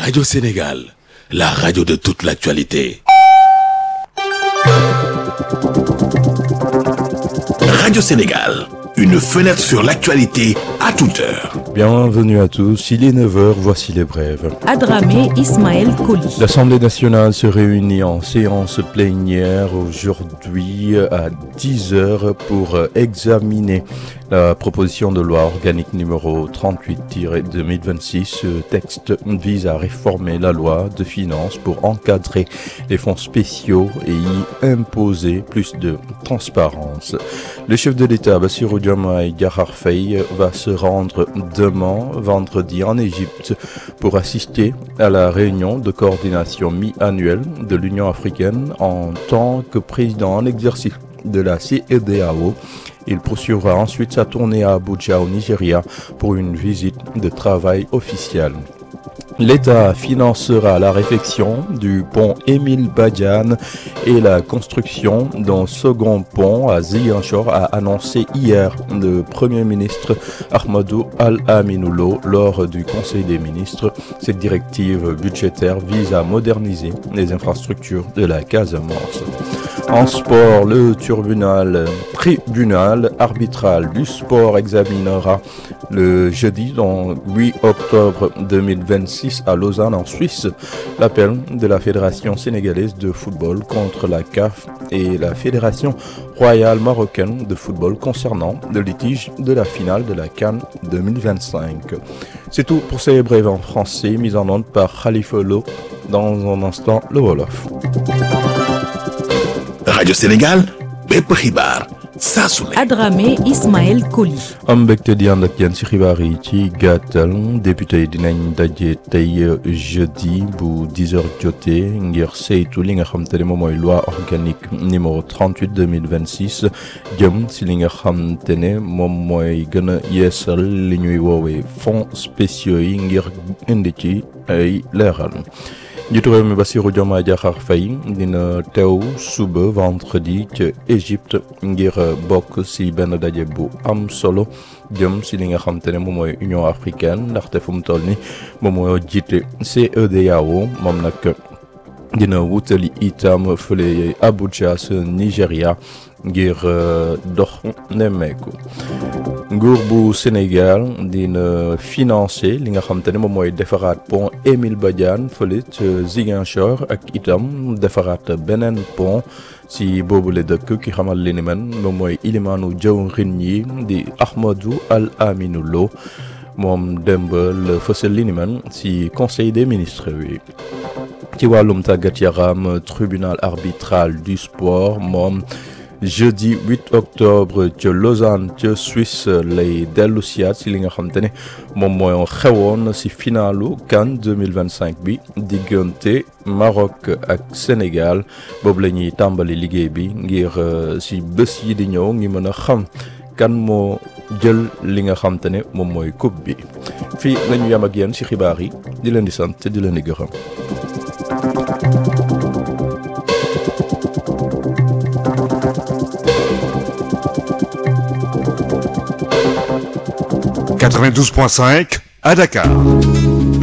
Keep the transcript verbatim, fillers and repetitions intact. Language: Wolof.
Radio Sénégal, la radio de toute l'actualité. Radio Sénégal, une fenêtre sur l'actualité à toute heure. Bienvenue à tous, il est neuf heures, voici les brèves. Adramé Ismaël Koli. L'Assemblée nationale se réunit en séance plénière aujourd'hui à dix heures pour examiner la proposition de loi organique numéro trente-huit tiret deux mille vingt-six. Ce texte vise à réformer la loi de finances pour encadrer les fonds spéciaux et y imposer plus de transparence. Le chef de l'État, Bassirou Diomaye Diakhar Faye, va se rendre demain, vendredi, en Égypte pour assister à la réunion de coordination mi-annuelle de l'Union africaine en tant que président en exercice de la C E D A O. Il poursuivra ensuite sa tournée à Abuja au Nigeria pour une visite de travail officielle. L'État financera la réfection du pont Émile Badiane et la construction d'un second pont à Ziguinchor, a annoncé hier le Premier ministre Ahmadou Al-Aminou Lo lors du Conseil des ministres. Cette directive budgétaire vise à moderniser les infrastructures de la Casamance. En sport, le tribunal, tribunal arbitral du sport examinera le jeudi, donc huit octobre deux mille vingt-six, à Lausanne en Suisse, l'appel de la Fédération sénégalaise de football contre la C A F et la Fédération royale marocaine de football concernant le litige de la finale de la CAN deux mille vingt-cinq. C'est tout pour ces brèves en français, mis en onde par Khalifa Lo. Dans un instant, le Wolof. Radio Sénégal, bépp xibaar saa su ne. Adramé Ismaël Koli. am mbégte di ànd ak yéen ci xibaar yi ci gàttal. député yi dinañ daje tey jeudi bu dix heures jotee ngir saytu li nga xam te ne moom mooy loi organique numéro trente-huit deux mille vingt-six jëm ci li nga xam te ne moom mooy gën a yeesal li ñuy woowee fonds spéciaux yi ngir indi ci ay leeral. njiitu réew mi Bassirou Diomaye Diakhar Faye dina teew suba vendredi ca Égypte ngir bokk ci benn daje bu am solo jëm ci li nga xam te ne moom mooy Union africaine ndaxte fu mu toll ni moom moo jiite C E D A O moom nag dina wutali itam fële Abuja sa Nigeria ngir dox nemmeeku. nguur bu Sénégal dina financer li nga xam te ne moom mooy defaraat pont Émile Badiane fële ca Ziguinchor ak itam defaraat beneen pont ci boobule dëkk ki xamal li ni man moom mooy ilimaanu jawriñ yi di Ahmadou Al-Aminou Lo moom démb la fësal li ni man ci conseil des ministres wi. ci wàllum tàggat yaram, tribunal arbitral du sport moom jeudi huit octobre ca Lausanne ca Suisse lay dellu siyaat si li nga xam te ne moom mooy xewoon si finalu CAN deux mille vingt-cinq bi diggante Maroc ak Sénégal. boobu la ñuy tàmbali liggéey bi ngir si bés yi di ñëw ngi mën a xam kan moo jël li nga xam te ne moom mooy coupe bi. fii la ñu yam ak yéen si xibaar yi di leen di sant te di leen di gërëm. quatre-vingt-douze point cinq à Dakar.